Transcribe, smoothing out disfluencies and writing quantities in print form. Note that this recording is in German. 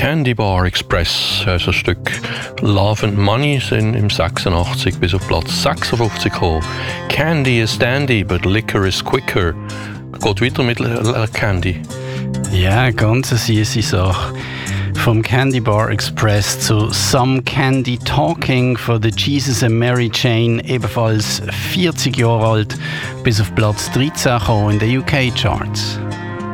Candy Bar Express, also ein Stück Love and Money, sind im 86 bis auf Platz 56 gekommen. Candy is dandy, but liquor is quicker. Geht weiter mit Candy. Ja, ganz eine süße Sache. Vom Candy Bar Express zu Some Candy Talking von The Jesus and Mary Chain, ebenfalls 40 Jahre alt, bis auf Platz 13 gekommen in den UK-Charts.